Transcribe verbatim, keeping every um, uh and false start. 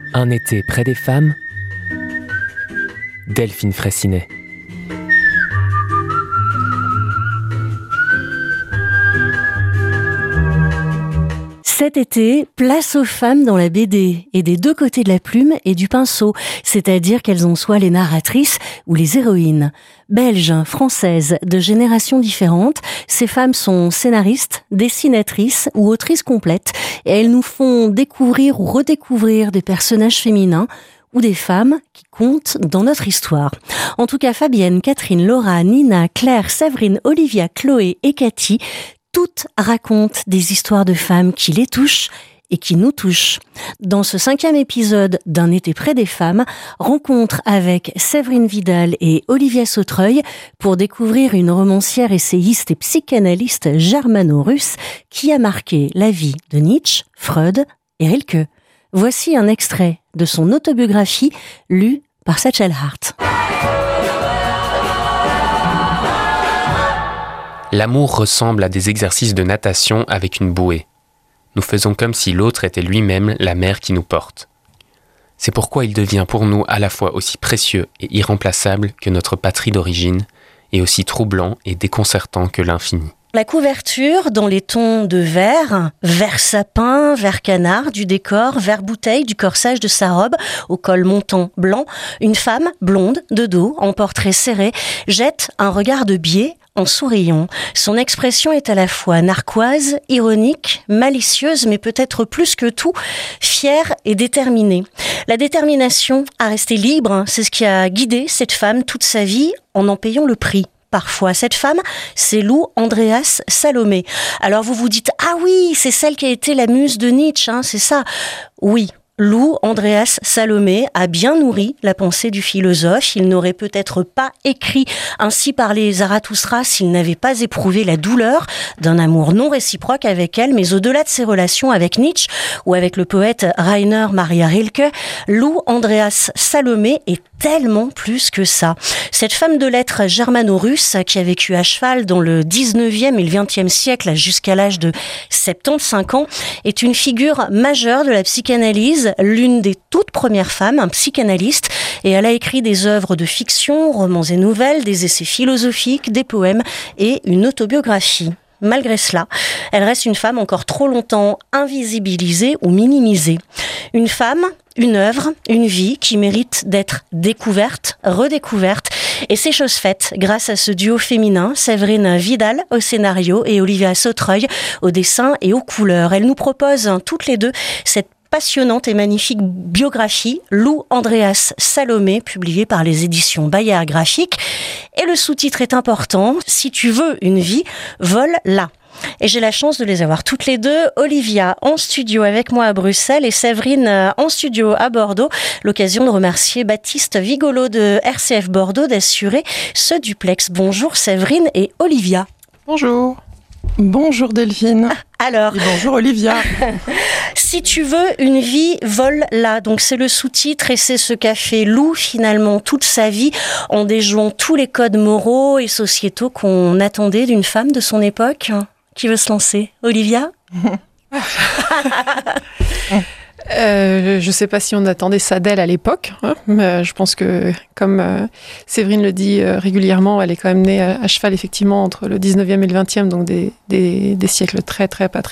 Un été près des femmes, Delphine Fraissinet. Cet été, place aux femmes dans la B D, et des deux côtés de la plume et du pinceau, c'est-à-dire qu'elles en soient les narratrices ou les héroïnes. Belges, françaises, de générations différentes, ces femmes sont scénaristes, dessinatrices ou autrices complètes, et elles nous font découvrir ou redécouvrir des personnages féminins ou des femmes qui comptent dans notre histoire. En tout cas, Fabienne, Catherine, Laura, Nina, Claire, Séverine, Olivia, Chloé et Cathy, toutes racontent des histoires de femmes qui les touchent et qui nous touchent. Dans ce cinquième épisode d'Un été près des femmes, rencontre avec Séverine Vidal et Olivia Sautreuil pour découvrir une romancière, essayiste et psychanalyste germano-russe qui a marqué la vie de Nietzsche, Freud et Rilke. Voici un extrait de son autobiographie lue par Satchel Hart. L'amour ressemble à des exercices de natation avec une bouée. Nous faisons comme si l'autre était lui-même la mer qui nous porte. C'est pourquoi il devient pour nous à la fois aussi précieux et irremplaçable que notre patrie d'origine, et aussi troublant et déconcertant que l'infini. La couverture, dans les tons de vert, vert sapin, vert canard, du décor, vert bouteille, du corsage de sa robe, au col montant blanc, une femme blonde, de dos, en portrait serré, jette un regard de biais en souriant. Son expression est à la fois narquoise, ironique, malicieuse, mais peut-être plus que tout, fière et déterminée. La détermination à rester libre, c'est ce qui a guidé cette femme toute sa vie en en payant le prix. Parfois, cette femme, c'est Lou Andréas Salomé. Alors vous vous dites, ah oui, c'est celle qui a été la muse de Nietzsche, hein, c'est ça. Oui. Lou Andréas Salomé a bien nourri la pensée du philosophe. Il n'aurait peut-être pas écrit Ainsi parlait Zarathustra s'il n'avait pas éprouvé la douleur d'un amour non réciproque avec elle. Mais au-delà de ses relations avec Nietzsche ou avec le poète Rainer Maria Rilke, Lou Andréas Salomé est tellement plus que ça. Cette femme de lettres germano-russe qui a vécu à cheval dans le dix-neuvième et le vingtième siècle jusqu'à l'âge de soixante-quinze ans est une figure majeure de la psychanalyse, l'une des toutes premières femmes, un psychanalyste, et elle a écrit des œuvres de fiction, romans et nouvelles, des essais philosophiques, des poèmes et une autobiographie. Malgré cela, elle reste une femme encore trop longtemps invisibilisée ou minimisée. Une femme, une œuvre, une vie qui mérite d'être découverte, redécouverte. Et c'est chose faite grâce à ce duo féminin, Séverine Vidal au scénario et Olivia Sautreuil au dessin et aux couleurs. Elles nous proposent toutes les deux cette passionnante et magnifique biographie Lou Andréas Salomé, publiée par les éditions Bayard Graphique. Et le sous-titre est important, Si tu veux une vie, vole-la. Et j'ai la chance de les avoir toutes les deux, Olivia en studio avec moi à Bruxelles et Séverine en studio à Bordeaux. L'occasion de remercier Baptiste Vigolo de R C F Bordeaux d'assurer ce duplex. Bonjour Séverine et Olivia. Bonjour. Bonjour Delphine. Alors, et bonjour Olivia. Si tu veux une vie, vole-la. Donc c'est le sous-titre et c'est ce qu'a fait Lou finalement toute sa vie en déjouant tous les codes moraux et sociétaux qu'on attendait d'une femme de son époque. Qui veut se lancer? Olivia? Euh, je ne sais pas si on attendait ça d'elle à l'époque, hein, mais je pense que, comme euh, Séverine le dit euh, régulièrement, elle est quand même née à, à cheval effectivement entre le dix-neuvième et le vingtième, donc des, des, des siècles très très